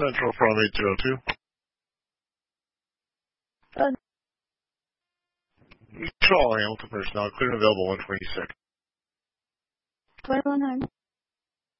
Central from 8202. Shaw Hamilton personnel, clear and available 126. 2100.